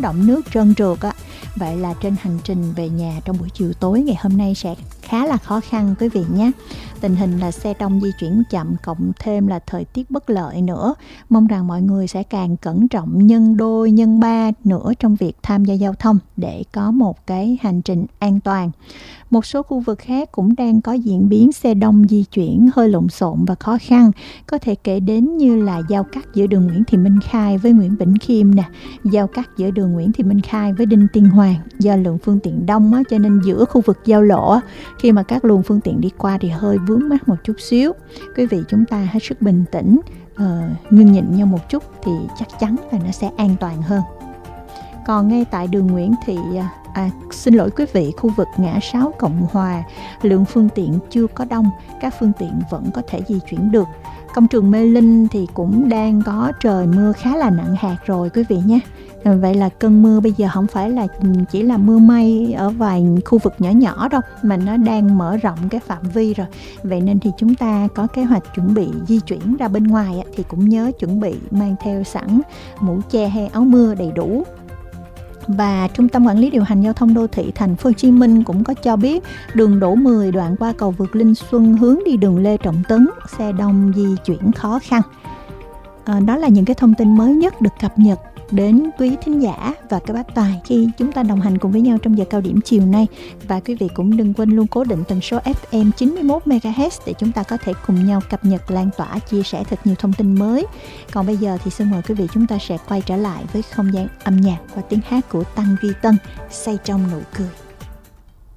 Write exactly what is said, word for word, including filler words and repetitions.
động nước trơn trượt á. Vậy là trên hành trình về nhà trong buổi chiều tối ngày hôm nay sẽ khá là khó khăn quý vị nhé. Tình hình là xe đông di chuyển chậm, cộng thêm là thời tiết bất lợi nữa. Mong rằng mọi người sẽ càng cẩn trọng nhân đôi nhân ba nữa trong việc tham gia giao thông để có một cái hành trình an toàn. Một số khu vực khác cũng đang có diễn biến xe đông di chuyển hơi lộn xộn và khó khăn. Có thể kể đến như là giao cắt giữa đường Nguyễn Thị Minh Khai với Nguyễn Bỉnh Khiêm nè, giao cắt giữa đường Nguyễn Thị Minh Khai với Đinh Tiên Hoàng. Do lượng phương tiện đông á, cho nên giữa khu vực giao lộ á, khi mà các luồng phương tiện đi qua thì hơi vướng mắc một chút xíu. Quý vị chúng ta hết sức bình tĩnh, uh, nhường nhịn nhau một chút thì chắc chắn là nó sẽ an toàn hơn. Còn ngay tại đường Nguyễn Thị À, xin lỗi quý vị, khu vực ngã sáu Cộng Hòa, lượng phương tiện chưa có đông, các phương tiện vẫn có thể di chuyển được. Công trường Mê Linh thì cũng đang có trời mưa khá là nặng hạt rồi quý vị nhé. Vậy là cơn mưa bây giờ không phải là chỉ là mưa mây ở vài khu vực nhỏ nhỏ đâu, mà nó đang mở rộng cái phạm vi rồi. Vậy nên thì chúng ta có kế hoạch chuẩn bị di chuyển ra bên ngoài thì cũng nhớ chuẩn bị mang theo sẵn mũ che hay áo mưa đầy đủ. Và Trung tâm Quản lý Điều hành Giao thông Đô thị Thành phố Hồ Chí Minh cũng có cho biết đường Đỗ mười đoạn qua cầu vượt Linh Xuân hướng đi đường Lê Trọng Tấn, xe đông di chuyển khó khăn. À, đó là những cái thông tin mới nhất được cập nhật đến quý thính giả và các bác tài khi chúng ta đồng hành cùng với nhau trong giờ cao điểm chiều nay. Và quý vị cũng đừng quên luôn cố định tần số ép em chín mươi mốt mê ga héc để chúng ta có thể cùng nhau cập nhật, lan tỏa, chia sẻ thật nhiều thông tin mới. Còn bây giờ thì xin mời quý vị chúng ta sẽ quay trở lại với không gian âm nhạc và tiếng hát của Tăng Duy Tân, Say Trong Nụ Cười.